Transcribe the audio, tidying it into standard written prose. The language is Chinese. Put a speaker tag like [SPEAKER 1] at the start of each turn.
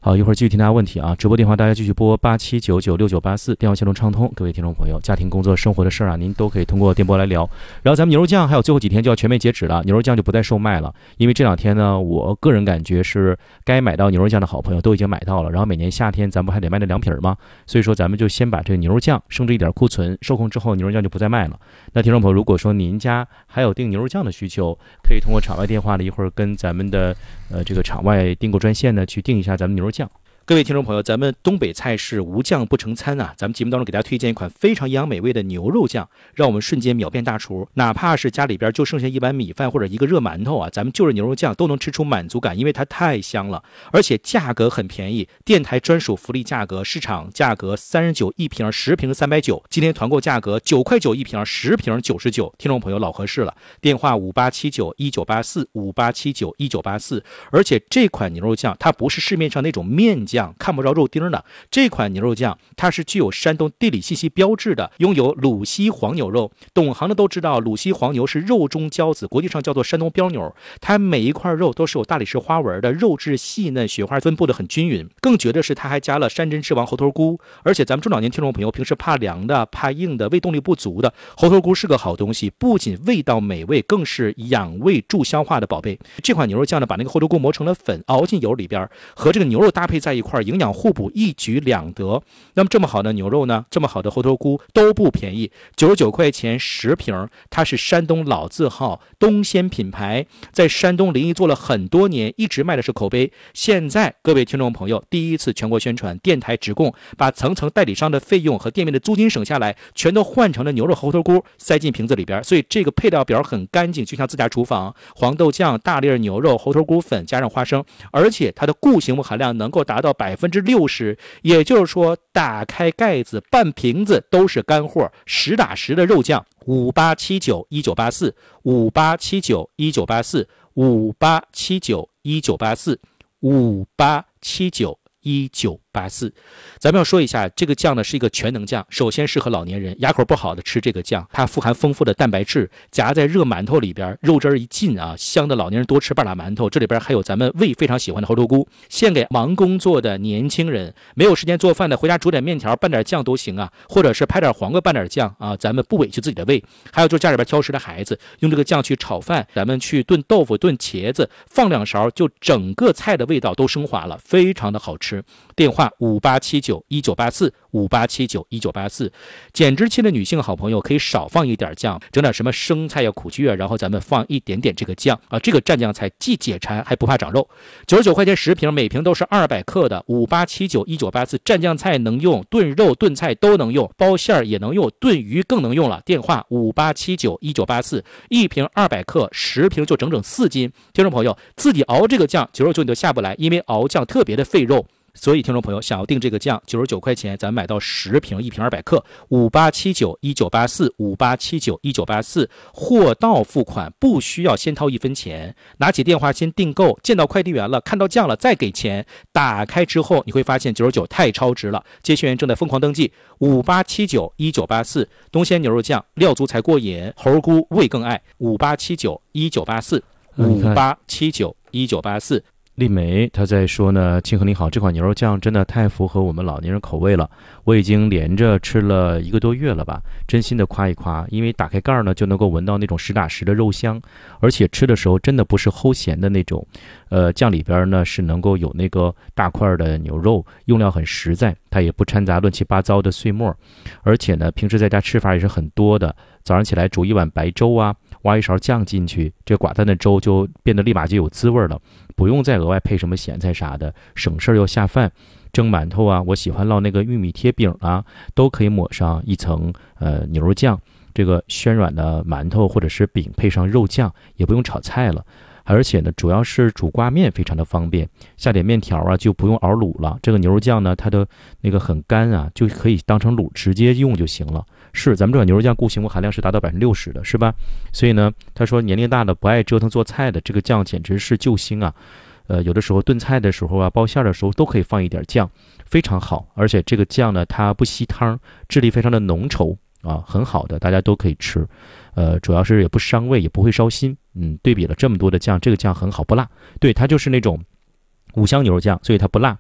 [SPEAKER 1] 好，一会儿继续听大家问题啊，直播电话大家继续拨87996984，电话线路畅通。各位听众朋友，家庭、工作、生活的事儿啊，您都可以通过电波来聊。然后咱们牛肉酱还有最后几天就要全面截止了，牛肉酱就不再售卖了，因为这两天呢，我个人感觉是该买到牛肉酱的好朋友都已经买到了。然后每年夏天咱们不还得卖那2瓶吗？所以说咱们就先把这个牛肉酱升值一点库存，收控之后牛肉酱就不再卖了。那听众朋友，如果说您家还有订牛肉酱的需求，可以通过场外电话呢，一会儿跟咱们的这个场外订购专线呢去订一下咱们牛肉酱。各位听众朋友，咱们东北菜是无酱不成餐啊！咱们节目当中给大家推荐一款非常营养美味的牛肉酱，让我们瞬间秒变大厨。哪怕是家里边就剩下一碗米饭或者一个热馒头啊，咱们就着牛肉酱都能吃出满足感，因为它太香了，而且价格很便宜，电台专属福利价格，市场价格39一瓶，10瓶390，今天团购价格9块9一瓶，10瓶99，听众朋友老合适了。电话58791984，58791984。而且这款牛肉酱它不是市面上那种面酱，看不着肉丁的，这款牛肉酱它是具有山东地理信息标志的，拥有鲁西黄牛肉。懂行的都知道，鲁西黄牛是肉中骄子，国际上叫做山东标牛。它每一块肉都是有大理石花纹的，肉质细嫩，雪花分布的很均匀。更绝的是，它还加了山珍之王猴头菇。而且咱们中老年听众朋友平时怕凉的、怕硬的、胃动力不足的，猴头菇是个好东西，不仅味道美味，更是养胃助消化的宝贝。这款牛肉酱呢，把那个猴头菇磨成了粉，熬进油里边，和这个牛肉搭配在一块，营养互补，一举两得。那么这么好的牛肉呢，这么好的猴头菇都不便宜，99块钱10瓶，它是山东老字号东鲜品牌，在山东临沂做了很多年，一直卖的是口碑。现在各位听众朋友第一次全国宣传，电台直供，把层层代理商的费用和店面的租金省下来，全都换成了牛肉猴头菇塞进瓶子里边，所以这个配料表很干净，就像自家厨房。黄豆酱、大粒牛肉、猴头菇粉加上花生，而且它的固形物含量能够达到60%，也就是说打开盖子半瓶子都是干货，实打实的肉酱。58791984，58791984，58791984，咱们要说一下，这个酱呢是一个全能酱，首先适合老年人，牙口不好的吃这个酱，它富含丰富的蛋白质，夹在热馒头里边，肉汁一进啊，香的老年人多吃半拉馒头。这里边还有咱们胃非常喜欢的猴头菇，献给忙工作的年轻人，没有时间做饭的，回家煮点面条拌点酱都行啊，或者是拍点黄瓜拌点酱啊，咱们不委屈自己的胃。还有就是家里边挑食的孩子，用这个酱去炒饭，咱们去炖豆腐、炖茄子，放2勺，就整个菜的味道都升华了，非常的好吃。电话58791984，58791984。减脂期的女性好朋友可以少放一点酱，整点什么生菜呀、苦苣啊，然后咱们放一点点这个酱啊，这个蘸酱菜既解馋还不怕长肉。99块钱10瓶，每瓶都是200克的。58791984蘸酱菜能用，炖肉炖菜都能用，包馅也能用，炖鱼更能用了。电话58791984，一瓶200克，10瓶就整整4斤。听众朋友自己熬这个酱，99你都下不来，因为熬酱特别的费肉。所以听众朋友想要订这个酱，99块钱咱们买到10瓶，一瓶200克，58791984，58791984，货到付款，不需要先掏1分钱，拿起电话先订购，见到快递员了，看到酱了再给钱，打开之后你会发现99太超值了。接线员正在疯狂登记，58791984，东鲜牛肉酱料足才过瘾，猴菇味更爱，58791984，58791984。丽梅她在说呢，庆和你好，这款牛肉酱真的太符合我们老年人口味了，我已经连着吃了1个多月了吧，真心的夸一夸，因为打开盖呢就能够闻到那种实打实的肉香，而且吃的时候真的不是齁咸的那种，酱里边呢是能够有那个大块的牛肉，用料很实在，它也不掺杂乱七八糟的碎末，而且呢平时在家吃法也是很多的，早上起来煮一碗白粥啊，挖一勺酱进去，这寡淡的粥就变得立马就有滋味了，不用再额外配什么咸菜啥的，省事又下饭。蒸馒头啊，我喜欢烙那个玉米贴饼啊，都可以抹上一层牛肉酱，这个暄软的馒头或者是饼配上肉酱，也不用炒菜了。而且呢，主要是煮挂面非常的方便，下点面条啊就不用熬卤了。这个牛肉酱呢，它的那个很干啊，就可以当成卤直接用就行了。是，咱们这款牛肉酱固形物含量是达到60%的，是吧？所以呢，他说年龄大的不爱折腾做菜的，这个酱简直是救星啊！有的时候炖菜的时候啊，包馅的时候都可以放一点酱，非常好。而且这个酱呢，它不吸汤，质地非常的浓稠啊，很好的，大家都可以吃。主要是也不伤胃，也不会烧心。对比了这么多的酱，这个酱很好，不辣。对，它就是那种五香牛肉酱，所以它不辣。